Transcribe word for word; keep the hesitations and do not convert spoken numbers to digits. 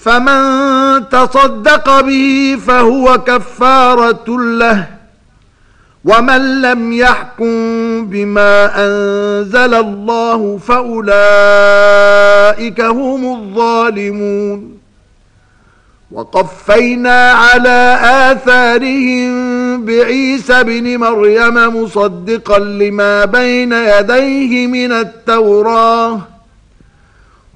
فمن تصدق به فهو كفارة له، ومن لم يحكم بما أنزل الله فأولئك هم الظالمون. وقفينا على آثارهم بعيسى ابن مريم مصدقا لما بين يديه من التوراة